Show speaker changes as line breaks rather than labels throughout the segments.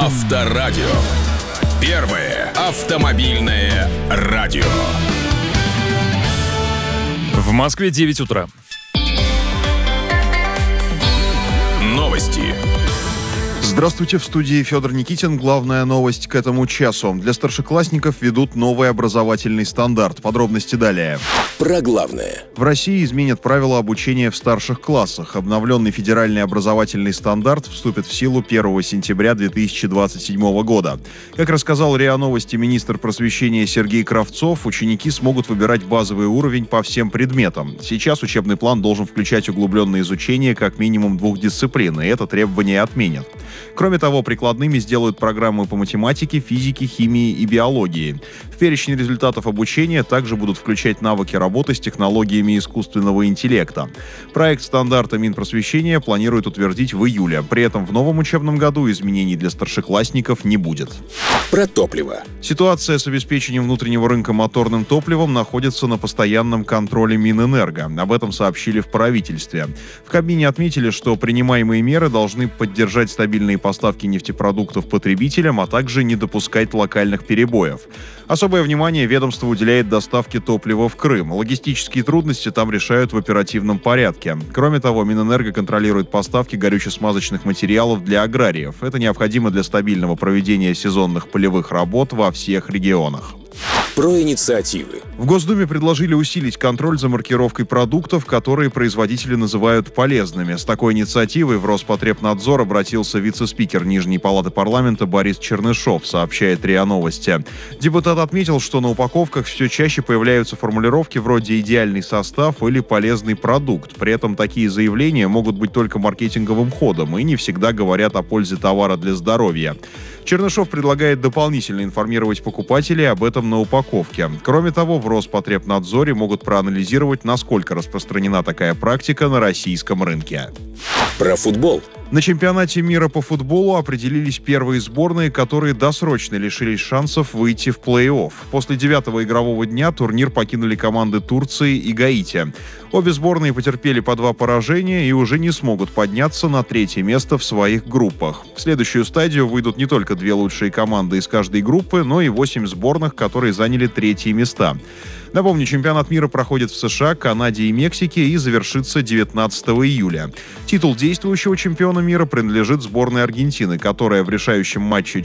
Авторадио. Первое автомобильное радио.
В Москве 9 утра.
Новости.
Здравствуйте, в студии Федор Никитин. Главная новость к этому часу. Для старшеклассников ведут новый образовательный стандарт. Подробности далее.
Про главное.
В России изменят правила обучения в старших классах. Обновленный федеральный образовательный стандарт вступит в силу 1 сентября 2027 года. Как рассказал РИА Новости министр просвещения Сергей Кравцов, ученики смогут выбирать базовый уровень по всем предметам. Сейчас учебный план должен включать углубленное изучение как минимум 2 дисциплин, и это требование отменят. Кроме того, прикладными сделают программы по математике, физике, химии и биологии. В перечень результатов обучения также будут включать навыки работы с технологиями искусственного интеллекта. Проект стандарта Минпросвещения планирует утвердить в июле. При этом в новом учебном году изменений для старшеклассников не будет.
Про топливо.
Ситуация с обеспечением внутреннего рынка моторным топливом находится на постоянном контроле Минэнерго. Об этом сообщили в правительстве. В Кабмине отметили, что принимаемые меры должны поддержать стабильные поставки нефтепродуктов потребителям, а также не допускать локальных перебоев. Особое внимание ведомство уделяет доставке топлива в Крым. Логистические трудности там решают в оперативном порядке. Кроме того, Минэнерго контролирует поставки горюче-смазочных материалов для аграриев. Это необходимо для стабильного проведения сезонных полевых работ во всех регионах.
Про инициативы.
В Госдуме предложили усилить контроль за маркировкой продуктов, которые производители называют полезными. С такой инициативой в Роспотребнадзор обратился вице-спикер Нижней палаты парламента Борис Чернышов, сообщает РИА Новости. Депутат отметил, что на упаковках все чаще появляются формулировки вроде «идеальный состав» или «полезный продукт». При этом такие заявления могут быть только маркетинговым ходом и не всегда говорят о пользе товара для здоровья. Чернышов предлагает дополнительно информировать покупателей об этом на упаковке. Кроме того, в Роспотребнадзоре могут проанализировать, насколько распространена такая практика на российском рынке.
Про футбол.
На чемпионате мира по футболу определились первые сборные, которые досрочно лишились шансов выйти в плей-офф. После 9-го игрового дня турнир покинули команды Турции и Гаити. Обе сборные потерпели по 2 поражения и уже не смогут подняться на 3-е место в своих группах. В следующую стадию выйдут не только 2 лучшие команды из каждой группы, но и 8 сборных, которые заняли 3-е места. Напомню, чемпионат мира проходит в США, Канаде и Мексике и завершится 19 июля. Титул действующего чемпиона мира принадлежит сборной Аргентины, которая в решающем матче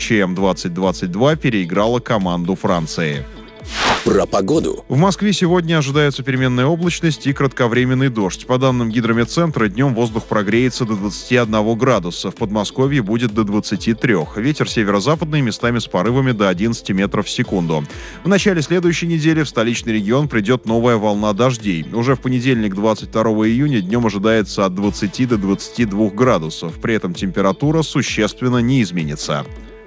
ЧМ-2022 переиграла команду Франции.
Про погоду.
В Москве сегодня ожидается переменная облачность и кратковременный дождь. По данным Гидрометцентра, днем воздух прогреется до 21 градуса. В Подмосковье будет до 23. Ветер северо-западный, местами с порывами до 11 метров в секунду. В начале следующей недели в столичный регион придет новая волна дождей. Уже в понедельник, 22 июня, днем ожидается от 20 до 22 градусов. При этом температура существенно не изменится.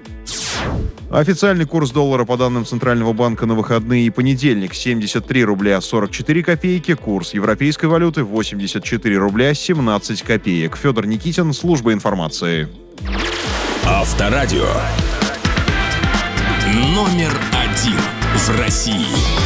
Официальный курс доллара по данным Центрального банка на выходные и понедельник 73 рубля 44 копейки, курс европейской валюты 84 рубля 17 копеек. Федор Никитин, служба информации.
Авторадио. Номер 1 в России.